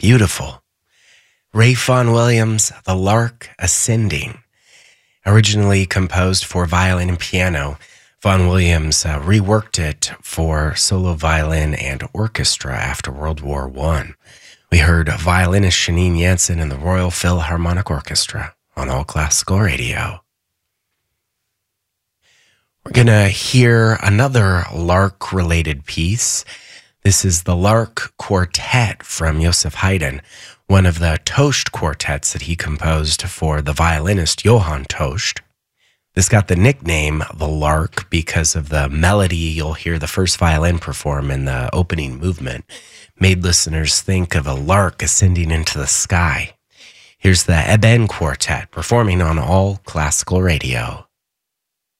Beautiful. Ralph Vaughan Williams, The Lark Ascending. Originally composed for violin and piano, Vaughan Williams reworked it for solo violin and orchestra after World War I. We heard violinist Janine Jansen and the Royal Philharmonic Orchestra on All Classical Radio. We're going to hear another Lark-related piece. This is the Lark Quartet from Joseph Haydn, one of the Toscht quartets that he composed for the violinist Johann Toscht. This got the nickname The Lark because of the melody you'll hear the first violin perform in the opening movement, made listeners think of a lark ascending into the sky. Here's the Eben Quartet performing on All Classical Radio.